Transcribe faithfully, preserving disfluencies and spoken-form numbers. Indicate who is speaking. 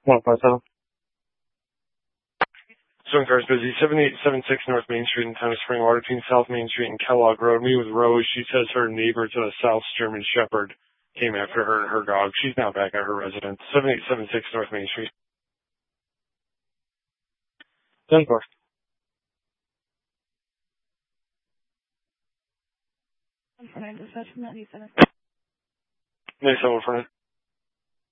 Speaker 1: one five seven. Swing car's busy. seven eight seven six North Main Street in Thomas Spring Water, between South Main Street and Kellogg Road. Me with Rose. She says her neighbor to the south, German Shepherd, came after her and her dog. She's now back at her residence. seven eight seven six North Main Street. ten four. ninety-seven for ninety-seven. ninety-seven for